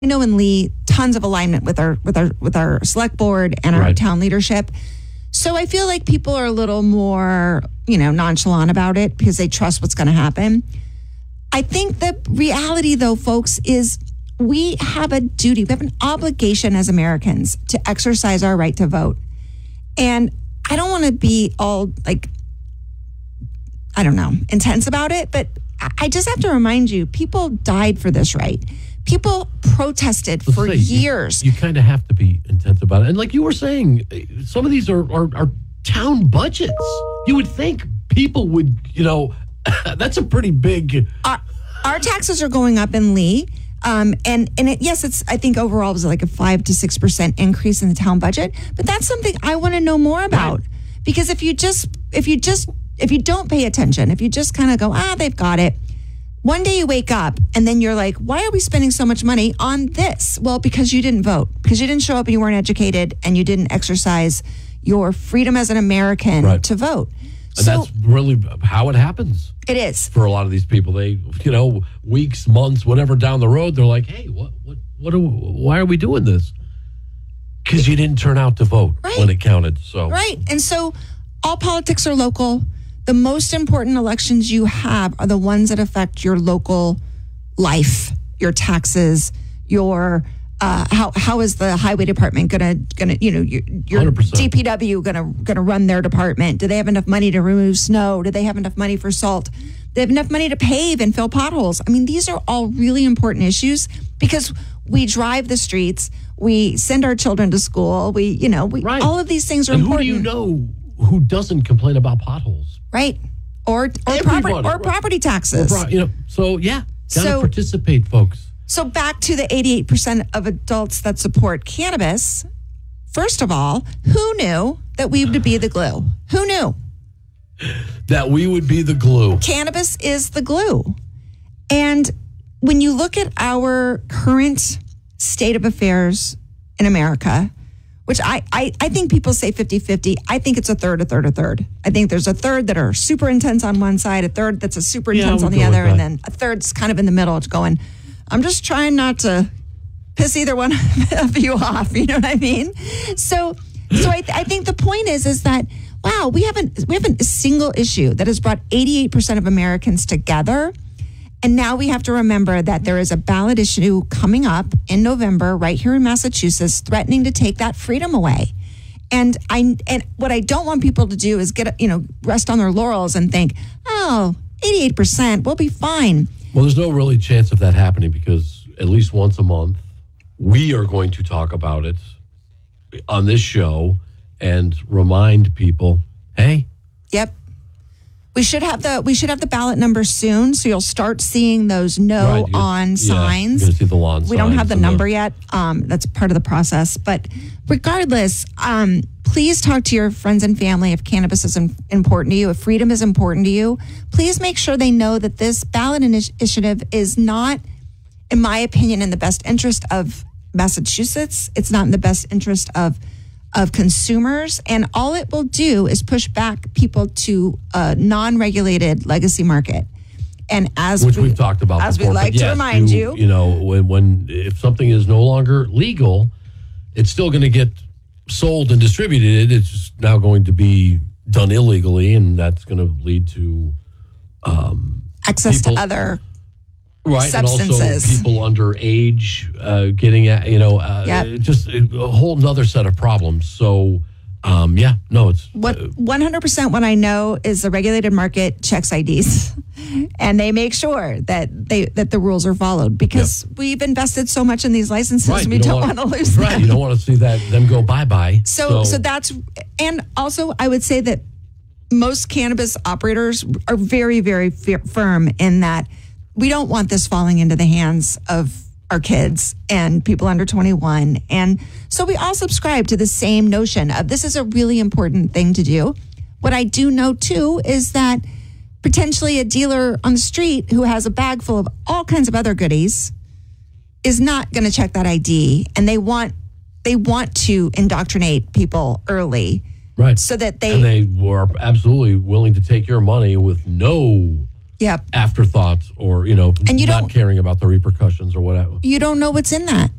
I know in Lee, tons of alignment with our select board and our town leadership. So I feel like people are a little more, nonchalant about it because they trust what's going to happen. I think the reality, though, folks, is we have a duty, we have an obligation as Americans to exercise our right to vote. And I don't want to be all intense about it, but I just have to remind you, people died for this right. People protested for years. You kind of have to be intense about it. And like you were saying, some of these are town budgets. You would think people would, that's a pretty big... Our taxes are going up in Lee. It's I think overall it was like a 5 to 6% increase in the town budget. But that's something I want to know more about. Right. Because if you don't pay attention, if you just kind of go, they've got it. One day you wake up and then you're like, why are we spending so much money on this? Well, because you didn't vote, because you didn't show up and you weren't educated and you didn't exercise your freedom as an American to vote. And that's really how it happens. It is. For a lot of these people, they, weeks, months, whatever down the road, they're like, hey, why are we doing this? Because you didn't turn out to vote when it counted. So Right. And so all politics are local. The most important elections you have are the ones that affect your local life, your taxes, your how is the highway department gonna your 100%. DPW gonna run their department? Do they have enough money to remove snow? Do they have enough money for salt? Do they have enough money to pave and fill potholes? I mean, these are all really important issues because we drive the streets, we send our children to school, all of these things are important. Who do you know who doesn't complain about potholes? Right. Or property taxes. Gotta participate, folks. So back to the 88% of adults that support cannabis. First of all, who knew that we would be the glue? Who knew? That we would be the glue. Cannabis is the glue. And when you look at our current state of affairs in America, which I think people say 50-50. I think it's a third. I think there's a third that are super intense on one side, a third that's a super intense on the other, and then a third's kind of in the middle. It's going, I'm just trying not to piss either one of you off. You know what I mean? So I think the point is that, wow, we haven't a single issue that has brought 88% of Americans together. And now we have to remember that there is a ballot issue coming up in November right here in Massachusetts threatening to take that freedom away. And what I don't want people to do is rest on their laurels and think, 88%, we'll be fine. Well, there's no really chance of that happening because at least once a month, we are going to talk about it on this show and remind people, hey. Yep. We should have the ballot number soon, so you'll start seeing those on signs. You're going to see the lawn We don't have the number yet. That's part of the process. But regardless, please talk to your friends and family if cannabis is important to you, if freedom is important to you. Please make sure they know that this ballot initiative is not, in my opinion, in the best interest of Massachusetts. It's not in the best interest of consumers, and all it will do is push back people to a non-regulated legacy market. And we've talked about as before, we like to remind you, when if something is no longer legal, it's still going to get sold and distributed. It's just now going to be done illegally, and that's going to lead to access to other substances. And also people underage getting just a whole nother set of problems. So, it's... 100% what I know is the regulated market checks IDs and they make sure that the rules are followed because we've invested so much in these licenses, we don't want to lose them. Right, you don't want to see them go bye-bye. So that's... And also, I would say that most cannabis operators are very, very firm in that we don't want this falling into the hands of our kids and people under 21. And so we all subscribe to the same notion of this is a really important thing to do. What I do know, too, is that potentially a dealer on the street who has a bag full of all kinds of other goodies is not going to check that ID. And they want to indoctrinate people early. Right. So that they were absolutely willing to take your money with no afterthoughts or, not caring about the repercussions or whatever. You don't know what's in that.